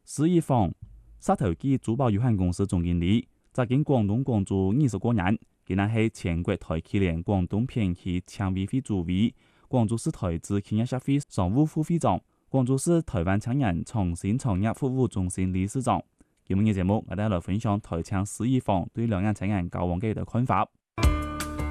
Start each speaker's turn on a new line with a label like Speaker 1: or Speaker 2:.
Speaker 1: 施一方沙頭基珠寶有限公司總經理，扎根廣東廣州20多年，今日係全國台企聯廣東片區僑委會主委，廣州市台資企業協會常務副會長，廣州市台灣青年創新創業服務中心理事長。今日嘅節目，我哋來分享台青施一方對兩岸青年交往嘅看法。